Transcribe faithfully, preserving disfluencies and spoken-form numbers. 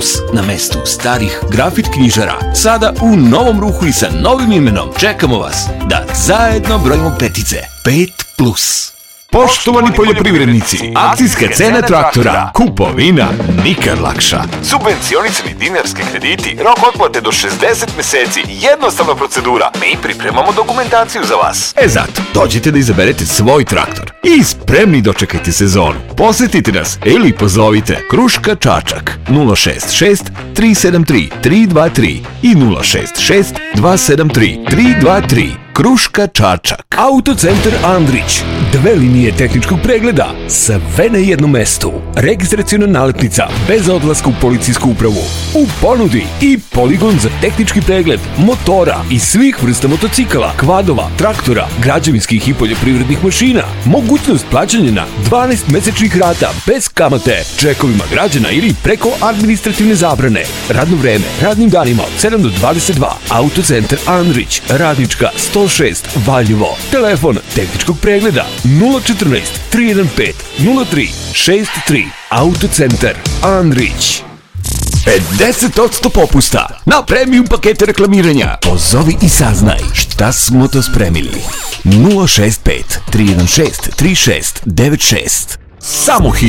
Na mestu starih grafit knjižara, sada u novom ruhu i sa novim imenom. Čekamo vas da zajedno brojimo petice. pet plus. Poštovani poljoprivrednici, akcijske cene traktora, kupovina nikad lakša. Subvencionisani dinarski krediti, rok otplate do šezdeset meseci, jednostavna procedura. Mi pripremamo dokumentaciju za vas. E zato, dođite da izaberete svoj traktor i spremni dočekajte sezonu. Posetite nas ili pozovite Kruška Čačak nula šest šest tri sedam tri tri dva tri i nula šest šest dva sedam tri tri dva tri. Kruška Čačak. Autocentar Andrić. Dve linije tehničkog pregleda, sve na jednom mestu. Registraciona nalepnica bez odlaska u policijsku upravu. U ponudi i poligon za tehnički pregled motora i svih vrsta motocikala, kvadova, traktora, građevinskih i poljoprivrednih mašina. Mogućnost plaćanja na dvanaest mesečnih rata bez kamate, čekovima građana ili preko administrativne zabrane. Radno vreme, radnim danima od sedam do dvadeset dva. Autocentar Andrić, Radnička sto šest Valjevo. Telefon tehničkog pregleda nula četrnaest tri jedan pet nula tri šest tri. Autocentar Andrić. pedeset posto popusta na premium pakete reklamiranja. Pozovi i saznaj šta smo to spremili. nula šest pet tri jedan šest tri šest devet šest. Samo hit